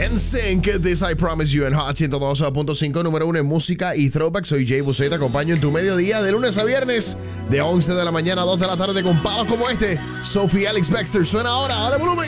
NSYNC, This I Promise You en Hot 102.5, número 1 en música y throwback. Soy Jay Busey, te acompaño en tu mediodía de lunes a viernes, de 11 de la mañana a 2 de la tarde con palos como este. Sophie Alex Baxter suena ahora, dale volumen.